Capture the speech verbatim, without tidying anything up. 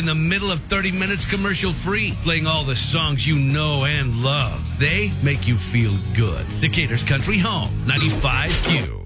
in the middle of thirty minutes commercial free, playing all the songs you know and love. They make you feel good. Decatur's Country Home, ninety-five Q.